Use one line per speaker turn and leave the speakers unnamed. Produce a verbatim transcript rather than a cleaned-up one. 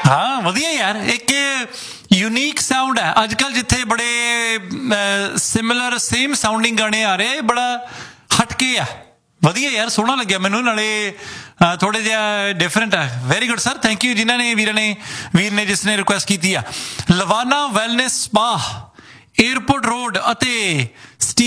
ਹਾਂ ਵਧੀਆ ਯਾਰ, ਇੱਕ ਯੂਨੀਕ ਸਾਊਂਡ ਹੈ ਅੱਜ ਕੱਲ੍ਹ, ਜਿੱਥੇ ਬੜੇ ਸਿਮਿਲਰ ਸੇਮ ਸਾਊਂਡਿੰਗ ਗਾਣੇ ਆ ਰਹੇ, ਬੜਾ ਹਟਕੇ ਆ, ਵਧੀਆ ਯਾਰ, ਸੋਹਣਾ ਲੱਗਿਆ ਮੈਨੂੰ, ਨਾਲੇ ਥੋੜ੍ਹਾ ਜਿਹਾ ਡਿਫਰੈਂਟ ਹੈ। Very good sir, thank you ਜਿਨ੍ਹਾਂ ਨੇ ਵੀਰਾਂ ਨੇ ਵੀਰ ਨੇ ਜਿਸ ਨੇ ਰਿਕੁਐਸਟ ਕੀਤੀ ਆ। ਲਵਾਨਾ ਵੈਲਨੈਸ ਸਪਾ, ਏਅਰਪੋਰਟ ਰੋਡ ਅਤੇ